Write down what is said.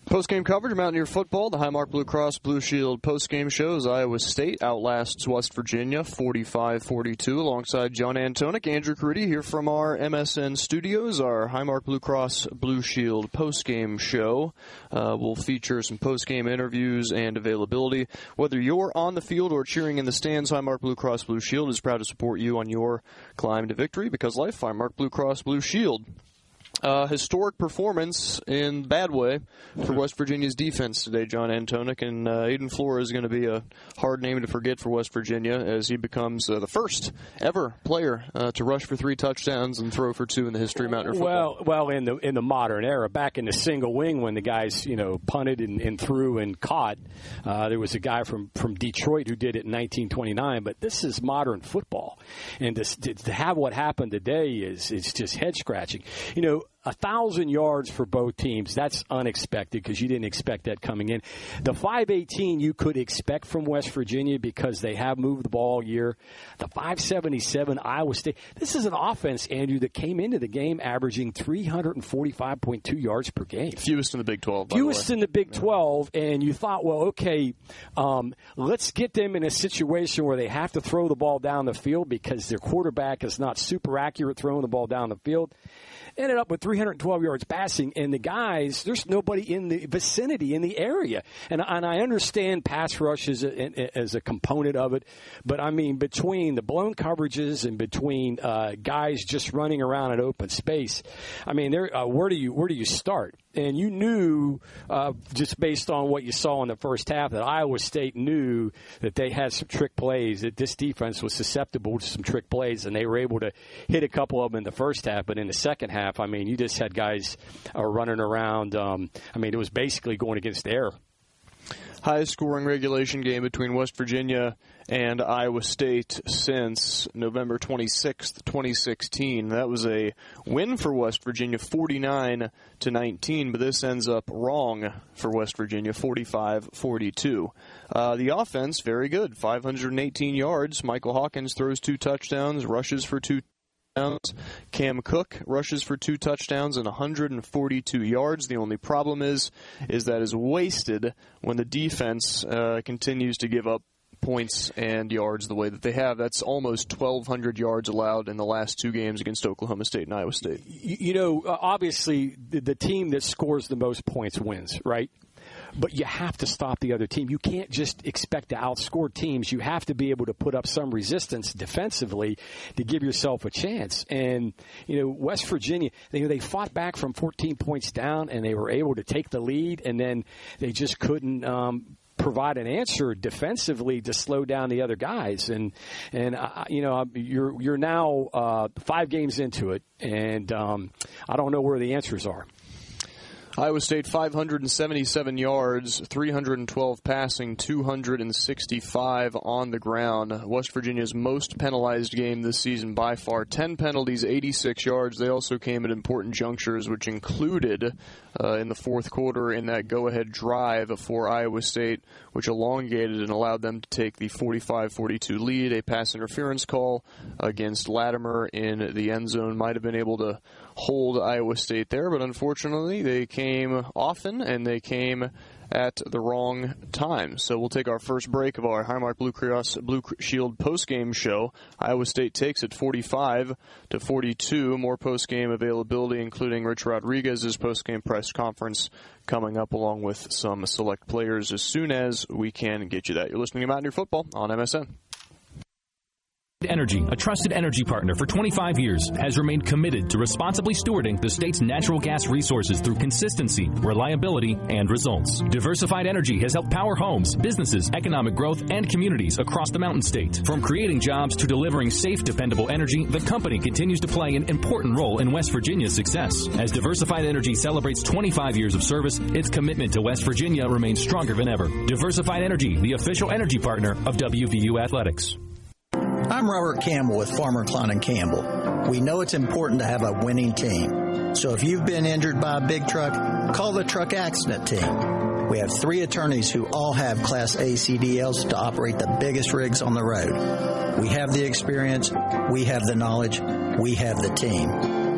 Post-game coverage of Mountaineer football. The Highmark Blue Cross Blue Shield post-game shows. Iowa State outlasts West Virginia 45-42 alongside John Antoniuk. Andrew Caridi here from our MSN studios. Our Highmark Blue Cross Blue Shield post-game show will feature some post-game interviews and availability. Whether you're on the field or cheering in the stands, Highmark Blue Cross Blue Shield is proud to support you on your climb to victory, because life, Highmark Blue Cross Blue Shield. Historic performance in bad way for West Virginia's defense today, John Antoniuk, and Aiden Flora is going to be a hard name to forget for West Virginia as he becomes the first ever player to rush for 3 touchdowns and throw for 2 in the history of Mountaineer football. Well, in the modern era, back in the single wing when the guys punted and threw and caught, there was a guy from Detroit who did it in 1929. But this is modern football, and to have what happened today is just head scratching. 1,000 yards for both teams. That's unexpected because you didn't expect that coming in. The 518 you could expect from West Virginia because they have moved the ball all year. The 577 Iowa State. This is an offense, Andrew, that came into the game averaging 345.2 yards per game. Fewest in the Big 12, Fewest in the Big 12, and you thought, well, okay, let's get them in a situation where they have to throw the ball down the field because their quarterback is not super accurate throwing the ball down the field. Ended up with 312 yards passing, and the guys, there's nobody in the vicinity, in the area. And I understand pass rush as a component of it, but, I mean, between the blown coverages and between guys just running around in open space, I mean, where do you start? And you knew, just based on what you saw in the first half, that Iowa State knew that they had some trick plays, that this defense was susceptible to some trick plays, and they were able to hit a couple of them in the first half. But in the second half, I mean, you just had guys running around. It was basically going against the air. Highest scoring regulation game between West Virginia and Iowa State since November 26th, 2016. That was a win for West Virginia, 49-19, but this ends up wrong for West Virginia, 45-42. The offense, very good, 518 yards. Michael Hawkins throws 2 touchdowns, rushes for 2 touchdowns. Cam Cook rushes for 2 touchdowns and 142 yards. The only problem is that is wasted when the defense continues to give up points and yards the way that they have. That's almost 1,200 yards allowed in the last 2 games against Oklahoma State and Iowa State. Obviously, the team that scores the most points wins, right? But you have to stop the other team. You can't just expect to outscore teams. You have to be able to put up some resistance defensively to give yourself a chance. And, West Virginia, they fought back from 14 points down, and they were able to take the lead, and then they just couldn't provide an answer defensively to slow down the other guys. And you're now 5 games into it, and I don't know where the answers are. Iowa State 577 yards, 312 passing, 265 on the ground. West Virginia's most penalized game this season by far. 10 penalties, 86 yards. They also came at important junctures, which included in the fourth quarter in that go-ahead drive for Iowa State, which elongated and allowed them to take the 45-42 lead. A pass interference call against Latimer in the end zone might have been able to hold Iowa State there, but unfortunately they came often and they came at the wrong time. So we'll take our first break of our Highmark Blue Cross Blue Shield postgame show. Iowa State takes it 45-42. More postgame availability, including Rich Rodriguez's postgame press conference coming up, along with some select players as soon as we can get you that. You're listening to Mountaineer Football on MSN. Energy, a trusted energy partner for 25 years, has remained committed to responsibly stewarding the state's natural gas resources through consistency, reliability, and results. Diversified Energy has helped power homes, businesses, economic growth, and communities across the Mountain State. From creating jobs to delivering safe, dependable energy, the company continues to play an important role in West Virginia's success. As Diversified Energy celebrates 25 years of service, its commitment to West Virginia remains stronger than ever. Diversified Energy, the official energy partner of WVU Athletics. I'm Robert Campbell with Farmer Klein & Campbell. We know it's important to have a winning team. So if you've been injured by a big truck, call the truck accident team. We have 3 attorneys who all have Class A CDLs to operate the biggest rigs on the road. We have the experience, we have the knowledge, we have the team.